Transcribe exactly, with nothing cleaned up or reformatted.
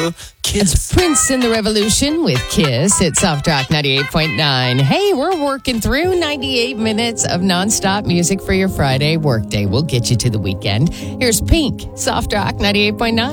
the Kiss. It's Prince and the Revolution with Kiss at Soft Rock ninety-eight point nine. Hey, we're working through ninety-eight minutes of nonstop music for your Friday workday. We'll get you to the weekend. Here's Pink, Soft Rock ninety-eight point nine.